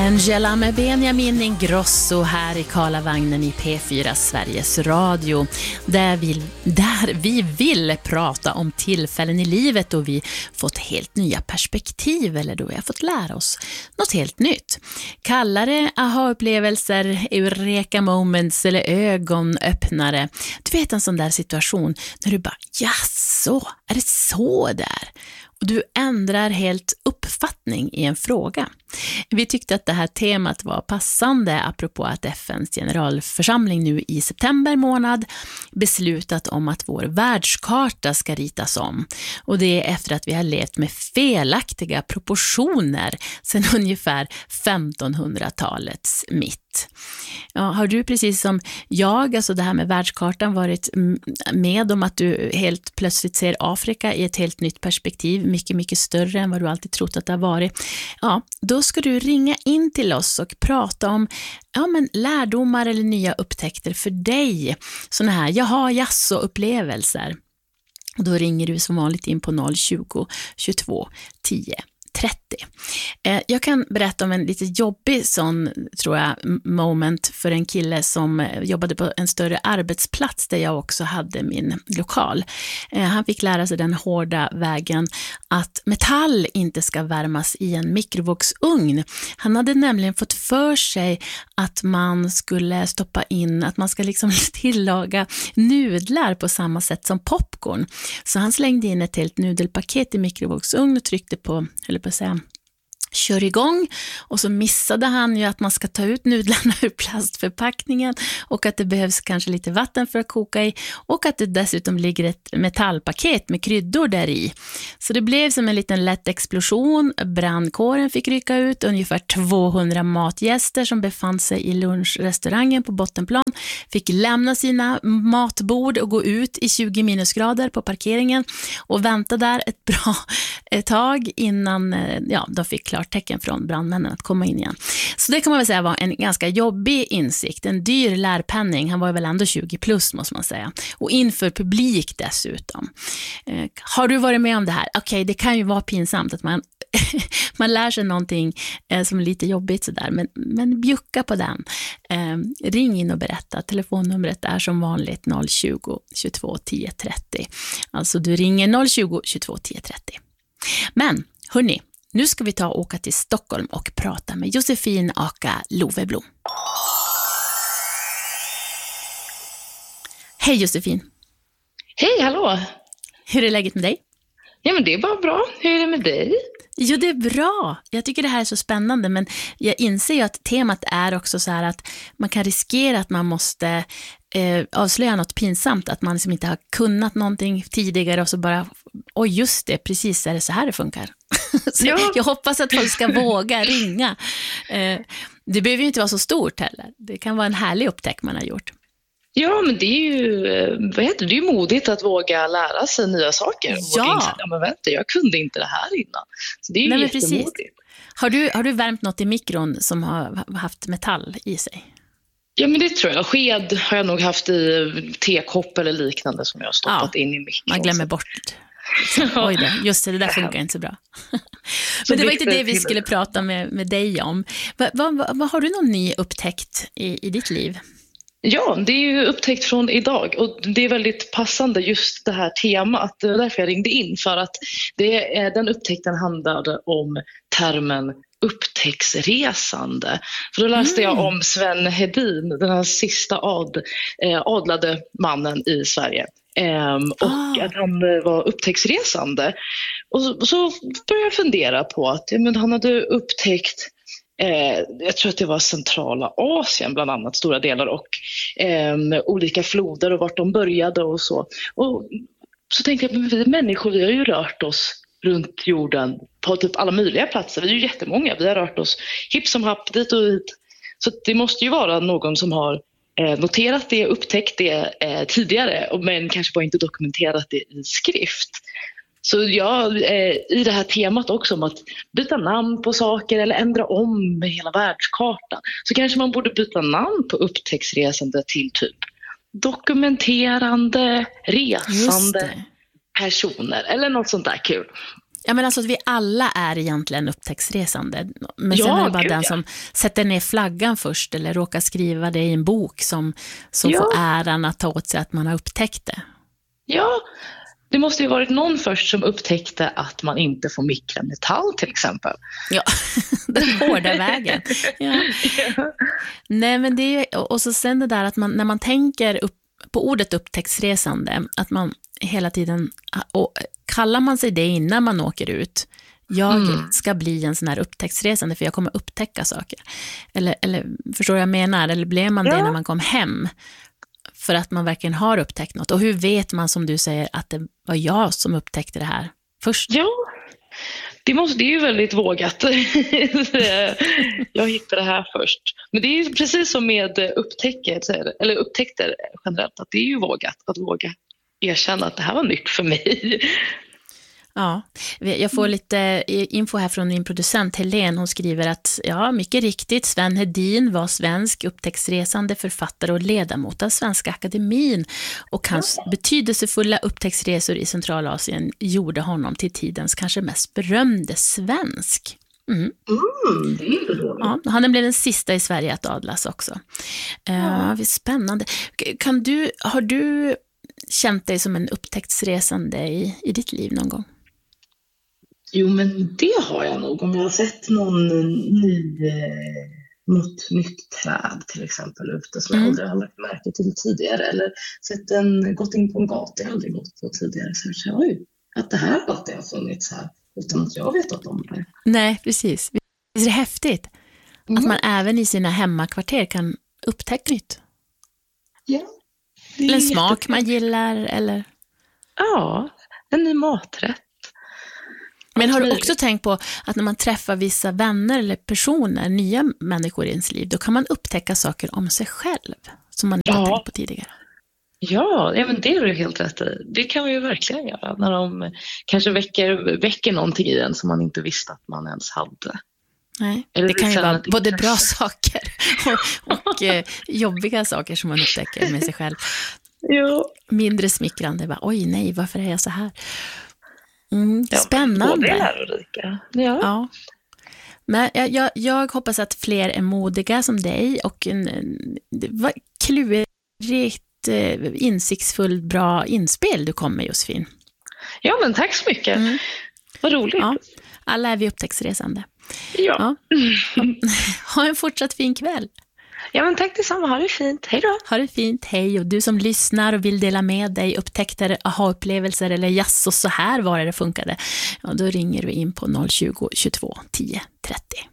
Angela med Benjamin Ingrosso här i Karlavagnen i P4 Sveriges Radio, där vi vill prata om tillfällen i livet då vi fått helt nya perspektiv eller då vi har fått lära oss något helt nytt. Kalla det aha-upplevelser, eureka moments eller ögonöppnare. Du vet en sån där situation när du bara, jaså, är det så där? Och du ändrar helt uppfattning i en fråga. Vi tyckte att det här temat var passande apropå att FNs generalförsamling nu i september månad beslutat om att vår världskarta ska ritas om. Och det är efter att vi har levt med felaktiga proportioner sedan ungefär 1500-talets mitt. Ja, har du precis som jag, alltså det här med världskartan, varit med om att du helt plötsligt ser Afrika i ett helt nytt perspektiv, mycket, mycket större än vad du alltid trott att det har varit? Ja, då ska du ringa in till oss och prata om lärdomar eller nya upptäckter för dig. Såna här, jaså-upplevelser. Och då ringer du som vanligt in på 020 22 10 30. Jag kan berätta om en lite jobbig sån, tror jag, moment för en kille som jobbade på en större arbetsplats där jag också hade min lokal. Han fick lära sig den hårda vägen att metall inte ska värmas i en mikrovågsugn. Han hade nämligen fått för sig att man skulle stoppa in, att man ska liksom tillaga nudlar på samma sätt som popcorn. Så han slängde in ett helt nudelpaket i mikrovågsugn och tryckte på, eller på att säga, kör igång, och så missade han ju att man ska ta ut nudlarna ur plastförpackningen och att det behövs kanske lite vatten för att koka i och att det dessutom ligger ett metallpaket med kryddor där i. Så det blev som en liten lätt explosion. Brandkåren fick rycka ut. Ungefär 200 matgäster som befann sig i lunchrestaurangen på bottenplan fick lämna sina matbord och gå ut i 20 minusgrader på parkeringen och vänta där ett bra tag innan de fick klartecken från brandmännen att komma in igen. Så det kan man väl säga var en ganska jobbig insikt, en dyr lärpenning. Han var väl ändå 20 plus, måste man säga. Och inför publik dessutom. Har du varit med om det här? Okej, det kan ju vara pinsamt att man lär sig någonting som är lite jobbigt sådär, men bjucka på den. Ring in och berätta. Telefonnumret är som vanligt 020 22 10 30. Alltså du ringer 020 22 10 30. Men hörni, nu ska vi åka till Stockholm och prata med Josefin aka Loveblom. Hej Josefin. Hej, hallå. Hur är läget med dig? Ja, men det är bara bra. Hur är det med dig? Jo, det är bra. Jag tycker det här är så spännande, men jag inser ju att temat är också så här att man kan riskera att man måste avslöja något pinsamt, att man liksom inte har kunnat någonting tidigare och så bara, just det, precis är det så här det funkar. Så ja. Jag hoppas att folk ska våga ringa. Det behöver ju inte vara så stort heller. Det kan vara en härlig upptäck man har gjort. Ja, men det är ju, det är ju modigt att våga lära sig nya saker. Ja. Men vänta, jag kunde inte det här innan. Så det är ju jättemodigt. Har du värmt något i mikron som har haft metall i sig? Ja, men det tror jag. Sked har jag nog haft i tekopp eller liknande som jag har stoppat in i mikron. Man glömmer bort. Oj då, just det där funkar inte så bra. Men det var inte det vi skulle prata med dig om. Vad har du någon ny upptäckt i ditt liv? Ja, det är ju upptäckt från idag och det är väldigt passande just det här temat. Det var därför jag ringde in, för att den upptäckten handlade om termen upptäcktsresande. För då läste jag om Sven Hedin, den här sista adlade mannen i Sverige. Och att han var upptäcktsresande. Och så började jag fundera på att han hade upptäckt jag tror att det var centrala Asien bland annat, stora delar, och olika floder och vart de började och så. Och så tänkte jag, vi människor, vi har ju rört oss runt jorden på typ alla möjliga platser. Vi är ju jättemånga, vi har rört oss hipp som happ dit och hit. Så det måste ju vara någon som har noterat det, upptäckt det tidigare, men kanske bara inte dokumenterat det i skrift. Så i det här temat också om att byta namn på saker eller ändra om hela världskartan, så kanske man borde byta namn på upptäcktsresande till typ dokumenterande, resande personer eller något sånt där kul. Ja, men alltså vi alla är egentligen upptäcktsresande. Men sen är det bara den som sätter ner flaggan först eller råkar skriva det i en bok som får äran att ta åt sig att man har upptäckt det. Ja, det måste ju varit någon först som upptäckte att man inte får mikra metall till exempel. Ja, den hårda vägen. Ja. Nej, men det är, och så sen det där att man, när man tänker på ordet upptäcktsresande, att man hela tiden, och kallar man sig det innan man åker ut, jag ska bli en sån här upptäcktsresande för jag kommer upptäcka saker. Eller förstår jag menar? Eller blev man det när man kom hem? För att man verkligen har upptäckt något. Och hur vet man, som du säger, att det var jag som upptäckte det här först? Ja, det är ju väldigt vågat. Jag hittade det här först. Men det är ju precis som med upptäckter generellt, att det är ju vågat att våga erkänna att det här var nytt för mig. Ja, jag får lite info här från min producent Helene. Hon skriver att mycket riktigt, Sven Hedin var svensk upptäcktsresande, författare och ledamot av Svenska Akademin, och hans betydelsefulla upptäcktsresor i Centralasien gjorde honom till tidens kanske mest berömde svensk. Det är inte dåligt. Ja, han blev den sista i Sverige att adlas också. Spännande. Har du känt dig som en upptäcktsresande i ditt liv någon gång? Jo, men det har jag nog. Om jag har sett något nytt träd till exempel ute som jag aldrig har lagt märke till tidigare, eller gått in på en gata jag aldrig gått på tidigare, så jag ju att det här alltid har funnits här utan att jag vet om det. Nej, precis. Det är häftigt att man även i sina hemmakvarter kan upptäcka nytt. Ja. Eller en smak man gillar, eller? Ja, en ny maträtt. Men har du också tänkt på att när man träffar vissa vänner eller personer, nya människor i ens liv, då kan man upptäcka saker om sig själv som man inte har tänkt på tidigare? Ja, men det är du helt rätt i. Det kan vi ju verkligen göra när de kanske väcker någonting i en som man inte visste att man ens hade. Nej, det kan ju vara både bra saker och jobbiga saker som man upptäcker med sig själv. Jo. Mindre smickrande, bara, oj nej, varför är jag så här? Spännande. Både lärorika. Ja. Men jag hoppas att fler är modiga som dig, och det var klurigt, insiktsfullt, bra inspel du kom med, Josefin. Ja, men tack så mycket. Vad roligt. Ja, alla är vi upptäcktsresande. Ja. Ha en fortsatt fin kväll. Ja, men tack detsamma. Ha det fint. Hej då. Ha det fint. Hej. Och du som lyssnar och vill dela med dig upptäckter, aha-upplevelser eller jaså så här var det funkade, då ringer du in på 020 22 10 30.